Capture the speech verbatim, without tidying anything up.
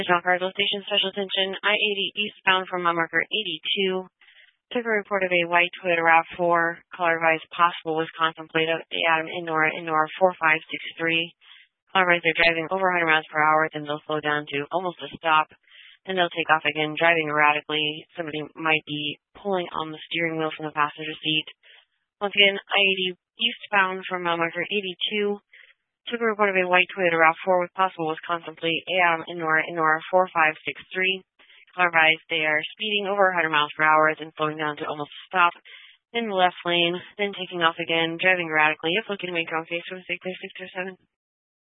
John Cargill Station, special attention, I eighty eastbound from mile marker eighty-two. Took a report of a white Toyota RAV four. Caller advised possible Wisconsin plate of Adam Innora, Innora four five six three. Caller advised they're driving over one hundred miles per hour, then they'll slow down to almost a stop. Then they'll take off again, driving erratically. Somebody might be pulling on the steering wheel from the passenger seat. Once again, I eighty eastbound from mile marker eighty-two. Took a report of a white Toyota RAV four with possible Wisconsin plate Adam Innora, Innora four five six three. Caller advised they are speeding over one hundred miles per hour, then slowing down to almost a stop. In the left lane, then taking off again, driving erratically. If looking to make your own face, so mistake clear six or seven.